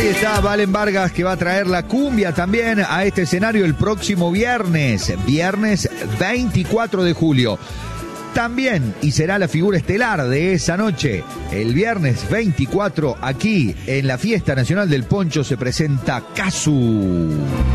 Ahí está Valen Vargas, que va a traer la cumbia también a este escenario el próximo viernes 24 de julio. También, y será la figura estelar de esa noche, el viernes 24, aquí en la Fiesta Nacional del Poncho se presenta Casu.